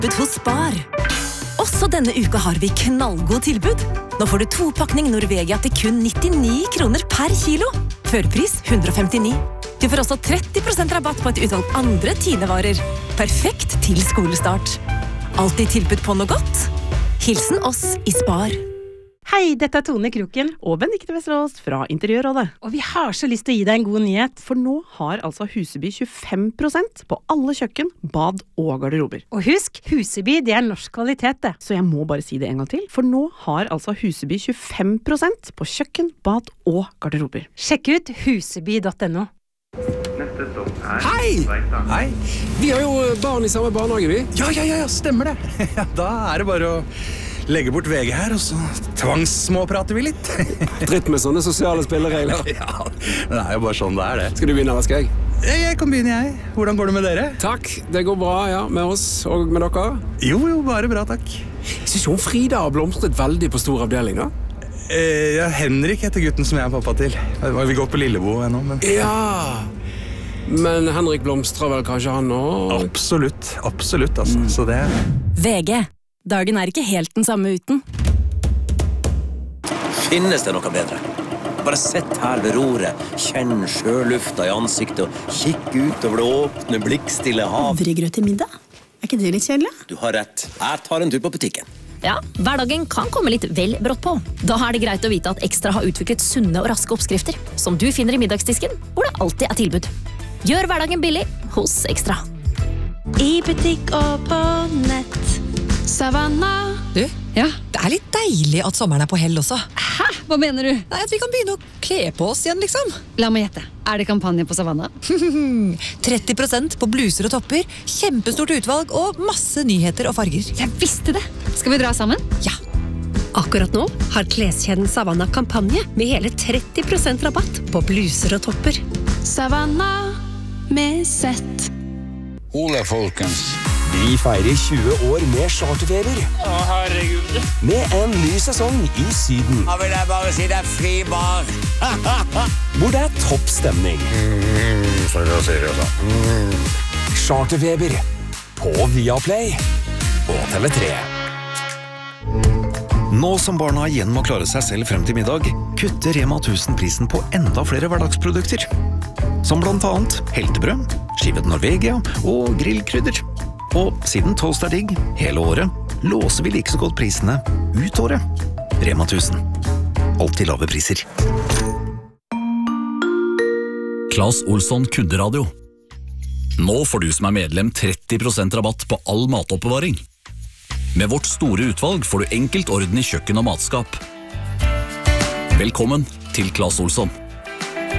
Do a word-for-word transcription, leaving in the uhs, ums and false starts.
tilbud hos Spar. Også denne uka har vi knallgod tilbud. Nå får du to pakning Norvegia til kun nittini kroner per kilo. Førpris hundre og femtini. Du får også tretti prosent rabatt på et utvalg andre Tine-varer. Perfekt til skolestart. Alltid tilbud på noe godt. Hilsen oss i Spar. Hei, dette er Tone Kroken og Benedikte Vesterås fra Interiørrådet. Og vi har så lyst til å gi deg en god nyhet, for nå har altså Huseby tjuefem prosent på alle kjøkken, bad og garderober. Og husk, Huseby det er norsk kvalitet det. Så jeg må bare si det en gang til, for nå har altså Huseby tjuefem prosent på kjøkken, bad og garderober. Sjekk ut huseby punktum no. Hei! Hei! Vi har jo barn i samme barnehage, vi. Ja, ja, ja, stemmer det. Ja, da er det bare å legge bort V G her, og så tvangssmåprater vi litt. Dritt med sånne sosiale spilleregler. Ja, men det er jo bare sånn det er det. Skal du begynne, eller skal jeg? Jeg kan begynne, jeg. Hvordan går det med dere? Takk, det går bra, ja, med oss og med dere. Jo, jo, bare bra, takk. Jeg synes jo Frida har blomstret veldig på stor avdeling, da. Eh, ja, Henrik heter gutten som jeg er pappa til. Vi går på Lillebo ennå, men... Ja, men Henrik blomstrer vel kanskje han også? Absolutt, absolutt, altså. Mm. Så det... V G. Dagen er ikke helt den samme uten. Finnes det noe bedre? Bare sett her ved roret, kjenn sjølufta i ansiktet og kikk ut over det åpne, blikkstille hav. Havregrøt til middag? Er ikke det litt kjedelig? Du har rett. Jeg tar en tur på butikken. Ja, hverdagen kan komme litt vel brått på. Da er det greit å vite at Ekstra har utviklet sunne og raske oppskrifter, som du finner i middagsdisken, hvor det alltid er tilbud. Gjør hverdagen billig hos Ekstra. I butikk og på nett. Savanna. Du, ja, det er litt deilig at sommeren er på hell også. Hæ? Hva mener du? Nei, at vi kan begynne å kle på oss igjen, liksom. La meg gjette. Er det kampanje på Savanna? tretti prosent på bluser og topper, kjempestort utvalg og masse nyheter og farger. Jeg visste det! Skal vi dra sammen? Ja. Akkurat nå har kleskjeden Savanna kampanje med hele tretti prosent rabatt på bluser og topper. Savanna med sett. Ole, folkens. Vi feirer tjue år med charterfeber. Å, herregud. Med en ny sesong i Syden. Da vil jeg bare si det er fri bar. Hvor det er topp stemning. Mm, for å si det da. Mm. Charterfeber på Viaplay og T V tre. Nå som barna igjen må klare seg selv frem til middag, kutter Rema tusen prisen på enda flere hverdagsprodukter. Som blant annet heltebrød, skivet Norvegia og grillkrydder. Og siden toast er digg hele året, låser vi like så godt prisene ut året. Rema tusen. Alltid lave priser. Claes Olsson kunderadio. Nå får du som er medlem tretti prosent rabatt på all matoppbevaring. Med vårt store utvalg får du enkelt orden i kjøkken og matskap. Velkommen til Claes Olsson.